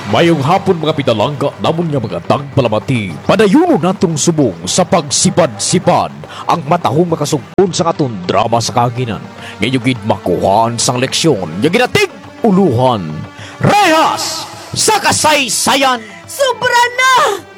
Mayong hapon mga pinalangga namon nga mga tagpalamati. Padayon natong subong sa pagsipad-sipad ang matahong makasugpon sa aton drama sa kaginan. Ngayon gid makuhaan sang leksyon nga ginatig uluhan. Rehas sa kasaysayan. Sobra na!